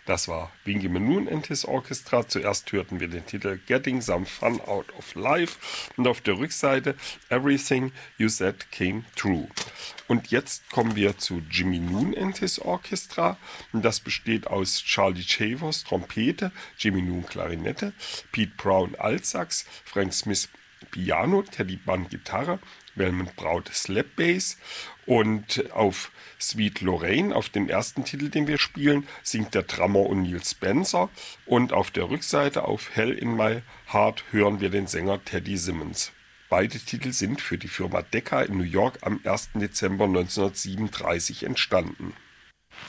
Das war Bingy Moon and His Orchestra. Zuerst hörten wir den Titel Getting Some Fun Out of Life und auf der Rückseite Everything You Said Came True. Und jetzt kommen wir zu Jimmy Moon and His Orchestra. Das besteht aus Charlie Shavers Trompete, Jimmy Moon Klarinette, Pete Brown Altsax, Frank Smith Piano, Teddy Bunn Gitarre, Velmont Braut Slap Bass und auf Sweet Lorraine, auf dem ersten Titel, den wir spielen, singt der Drummer O'Neal Spencer und auf der Rückseite auf Hell in My Heart hören wir den Sänger Teddy Simmons. Beide Titel sind für die Firma Decca in New York am 1. Dezember 1937 entstanden.